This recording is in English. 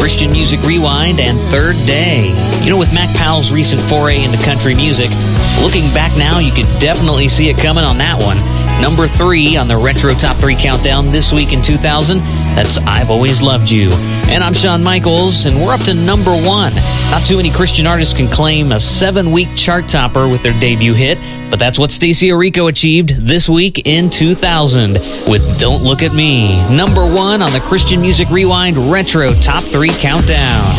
Christian Music Rewind, and Third Day. You know, with Mac Powell's recent foray into country music, looking back now, you could definitely see it coming on that one. Number 3 on the Retro Top 3 Countdown this week in 2000, that's I've Always Loved You. And I'm Shawn Michaels, and we're up to number 1. Not too many Christian artists can claim a 7-week chart topper with their debut hit, but that's what Stacey Orico achieved this week in 2000 with Don't Look at Me. Number 1 on the Christian Music Rewind Retro Top 3 Countdown.